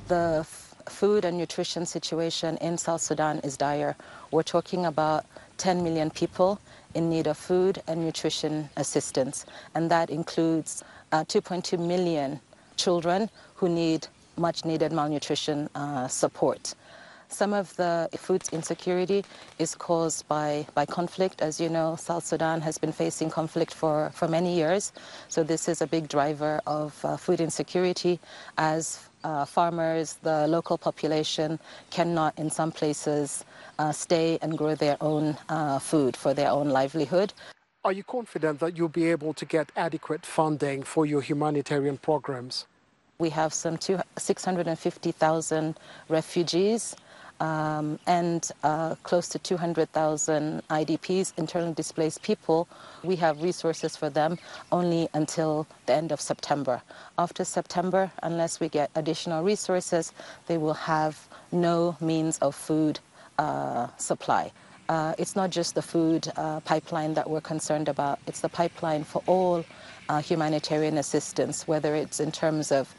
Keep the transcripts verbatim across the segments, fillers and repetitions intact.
the f food and nutrition situation in South Sudan is dire. We're talking about ten million people in need of food and nutrition assistance, and that includes uh, two point two million children who need much needed malnutrition uh, support. Some of the food insecurity is caused by, by conflict. As you know, South Sudan has been facing conflict for, for many years. So this is a big driver of uh, food insecurity, as uh, farmers, the local population cannot in some places uh, stay and grow their own uh, food for their own livelihood. Are you confident that you'll be able to get adequate funding for your humanitarian programs? We have some six hundred fifty thousand refugees um, and uh, close to two hundred thousand I D Ps, internally displaced people. We have resources for them only until the end of September. After September, unless we get additional resources, they will have no means of food uh, supply. Uh, it's not just the food uh, pipeline that we're concerned about, it's the pipeline for all uh, humanitarian assistance, whether it's in terms of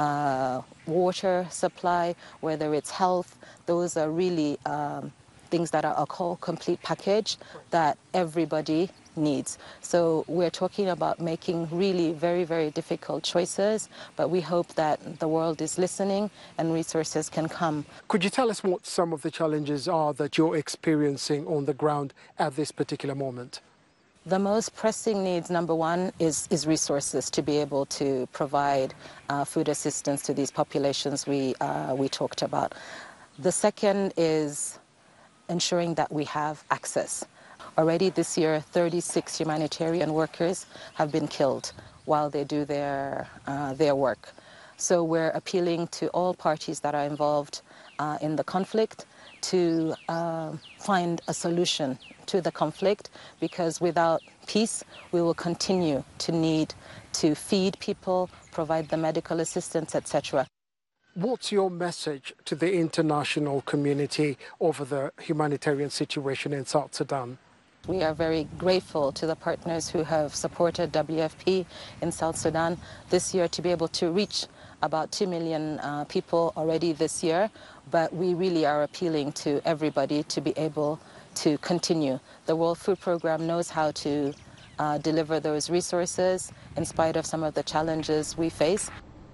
uh, water supply, whether it's health. Those are really um, things that are a whole complete package that everybody needs. So we're talking about making really very, very difficult choices, but we hope that the world is listening and resources can come. Could you tell us what some of the challenges are that you're experiencing on the ground at this particular moment? The most pressing needs, number one, is, is resources to be able to provide uh, food assistance to these populations we, uh, we talked about. The second is ensuring that we have access. Already this year, thirty-six humanitarian workers have been killed while they do their, uh, their work. So we're appealing to all parties that are involved uh, in the conflict to uh, find a solution to the conflict, because without peace, we will continue to need to feed people, provide the medical assistance, et cetera. What's your message to the international community over the humanitarian situation in South Sudan? We are very grateful to the partners who have supported W F P in South Sudan this year to be able to reach about two million uh, people already this year, but we really are appealing to everybody to be able to continue. The World Food Programme knows how to uh, deliver those resources in spite of some of the challenges we face.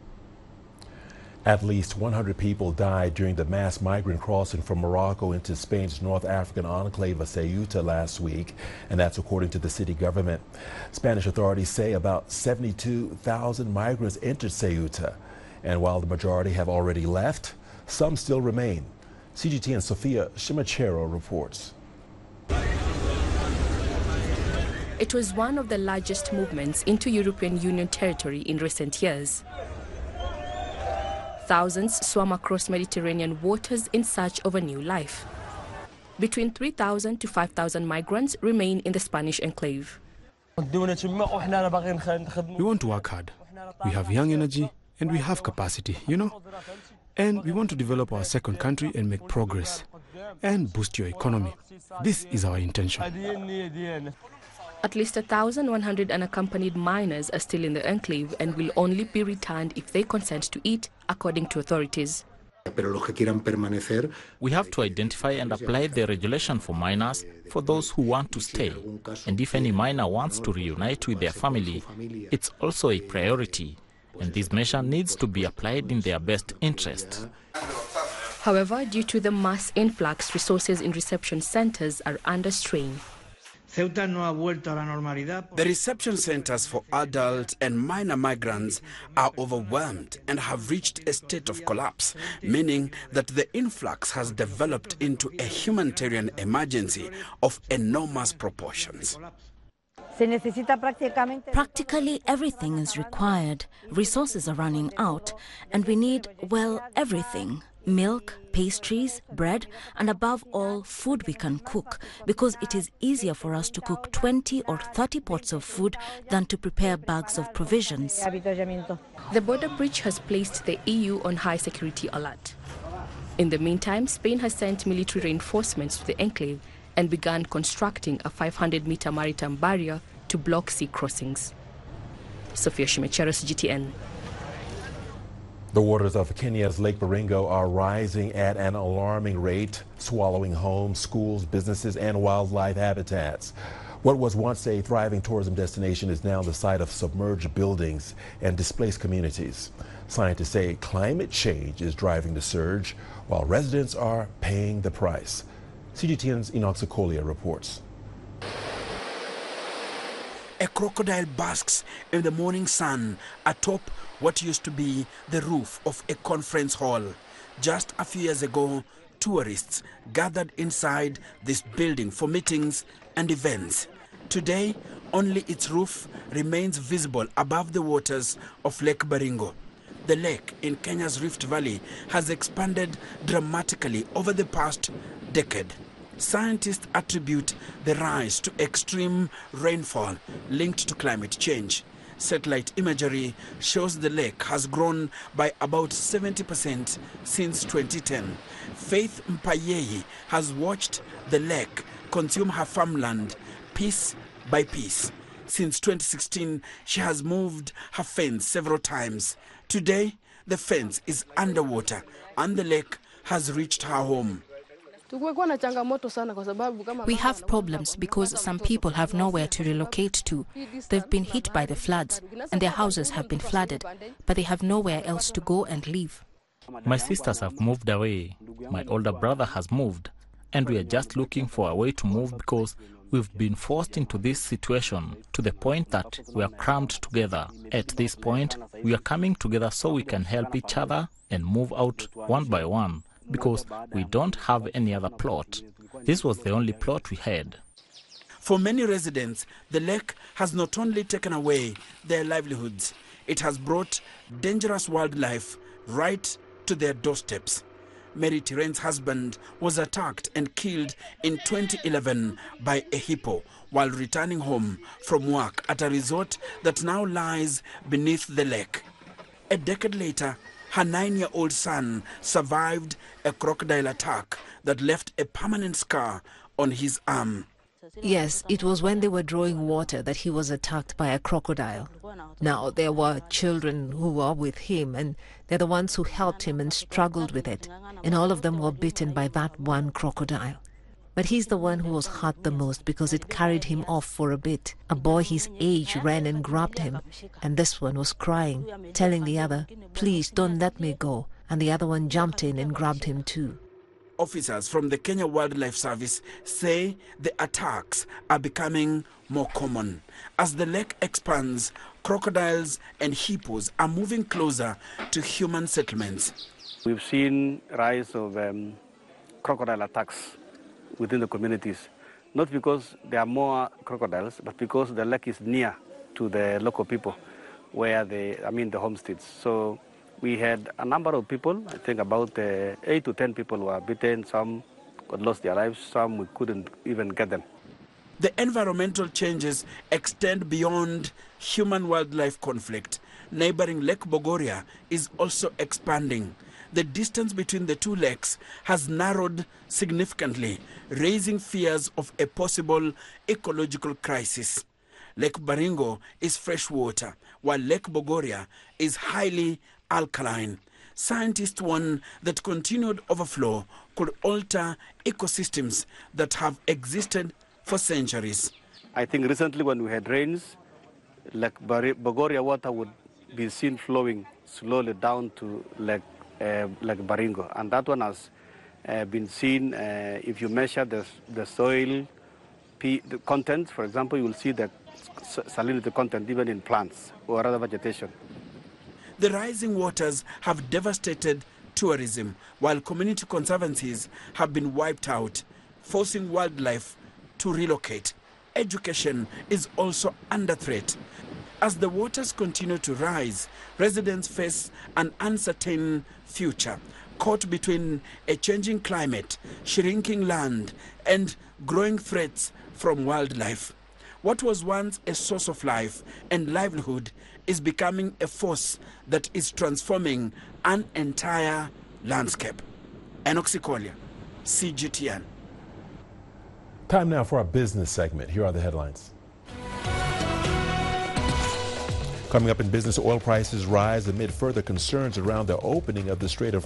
At least one hundred people died during the mass migrant crossing from Morocco into Spain's North African enclave of Ceuta last week, and that's according to the city government. Spanish authorities say about seventy-two thousand migrants entered Ceuta, and while the majority have already left, some still remain. C G T N's Sofia Shimachero reports. It was one of the largest movements into European Union territory in recent years. Thousands swam across Mediterranean waters in search of a new life. Between three thousand to five thousand migrants remain in the Spanish enclave. We want to work hard. We have young energy and we have capacity, you know? And we want to develop our second country and make progress and boost your economy. This is our intention. At least one thousand one hundred unaccompanied minors are still in the enclave and will only be returned if they consent to eat, according to authorities. We have to identify and apply the regulation for minors for those who want to stay. And if any minor wants to reunite with their family, it's also a priority. And this measure needs to be applied in their best interest. However, due to the mass influx, resources in reception centers are under strain. The reception centers for adult and minor migrants are overwhelmed and have reached a state of collapse, meaning that the influx has developed into a humanitarian emergency of enormous proportions. Practically everything is required. Resources are running out, and we need, well, everything. Milk, pastries, bread, and above all, food we can cook, because it is easier for us to cook twenty or thirty pots of food than to prepare bags of provisions. The border breach has placed the E U on high security alert. In the meantime, Spain has sent military reinforcements to the enclave and began constructing a five hundred meter maritime barrier to block sea crossings. Sofia Shimechero, C G T N. The waters of Kenya's Lake Baringo are rising at an alarming rate, swallowing homes, schools, businesses, and wildlife habitats. What was once a thriving tourism destination is now the site of submerged buildings and displaced communities. Scientists say climate change is driving the surge, while residents are paying the price. C G T N's Enoch Sokolia reports. A crocodile basks in the morning sun atop what used to be the roof of a conference hall. Just a few years ago, tourists gathered inside this building for meetings and events. Today, only its roof remains visible above the waters of Lake Baringo. The lake in Kenya's Rift Valley has expanded dramatically over the past decade. Scientists attribute the rise to extreme rainfall linked to climate change. Satellite imagery shows the lake has grown by about seventy percent since twenty ten. Faith Mpayei has watched the lake consume her farmland piece by piece. Since twenty sixteen, she has moved her fence several times. Today, the fence is underwater and the lake has reached her home. We have problems because some people have nowhere to relocate to. They've been hit by the floods and their houses have been flooded, but they have nowhere else to go and live. My sisters have moved away. My older brother has moved, and we are just looking for a way to move because we've been forced into this situation to the point that we are crammed together. At this point, we are coming together so we can help each other and move out one by one, because we don't have any other plot. This was the only plot we had. For many residents, the lake has not only taken away their livelihoods, it has brought dangerous wildlife right to their doorsteps. Mary Tiren's husband was attacked and killed in twenty eleven by a hippo while returning home from work at a resort that now lies beneath the lake. A decade later, her nine-year-old son survived a crocodile attack that left a permanent scar on his arm. Yes, it was when they were drawing water that he was attacked by a crocodile. Now, there were children who were with him, and they're the ones who helped him and struggled with it. And all of them were bitten by that one crocodile. But he's the one who was hurt the most because it carried him off for a bit. A boy his age ran and grabbed him, and this one was crying, telling the other, "Please don't let me go." And the other one jumped in and grabbed him too. Officers from the Kenya Wildlife Service say the attacks are becoming more common. As the lake expands, crocodiles and hippos are moving closer to human settlements. We've seen rise of um, crocodile attacks within the communities, not because there are more crocodiles, but because the lake is near to the local people, where they, I mean the homesteads. So we had a number of people, I think about uh, eight to ten people were bitten, some lost their lives, some we couldn't even get them. The environmental changes extend beyond human-wildlife conflict. Neighboring Lake Bogoria is also expanding. The distance between the two lakes has narrowed significantly, raising fears of a possible ecological crisis. Lake Baringo is freshwater, while Lake Bogoria is highly alkaline. Scientists warn that continued overflow could alter ecosystems that have existed for centuries. I think recently when we had rains, Lake Bogoria water would be seen flowing slowly down to Lake Uh, like Baringo, and that one has uh, been seen. Uh, if you measure the, the soil P, the content, for example, you will see the salinity content even in plants or other vegetation. The rising waters have devastated tourism, while community conservancies have been wiped out, forcing wildlife to relocate. Education is also under threat. As the waters continue to rise, residents face an uncertain future, caught between a changing climate, shrinking land, and growing threats from wildlife. What was once a source of life and livelihood is becoming a force that is transforming an entire landscape. Enoch Sokolia, C G T N. Time now for our business segment. Here are the headlines. Coming up in business, oil prices rise amid further concerns around the opening of the Strait of